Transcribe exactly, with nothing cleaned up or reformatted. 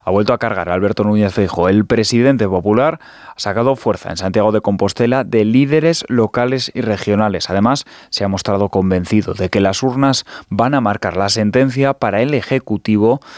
Ha vuelto a cargar Alberto Núñez Feijóo. El presidente popular ha sacado fuerza en Santiago de Compostela de líderes locales y regionales. Además, se ha mostrado convencido de que las urnas van a marcar la sentencia para el Ejecutivo